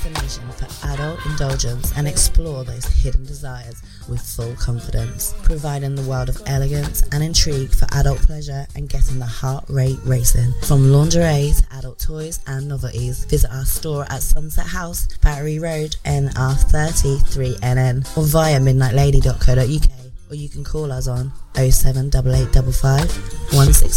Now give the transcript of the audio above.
destination for adult indulgence and explore those hidden desires with full confidence, providing the world of elegance and intrigue for adult pleasure and getting the heart rate racing. From lingerie to adult toys and novelties, visit our store at Sunset House, Battery Road, NR33NN, or via midnightlady.co.uk, or you can call us on 07885 16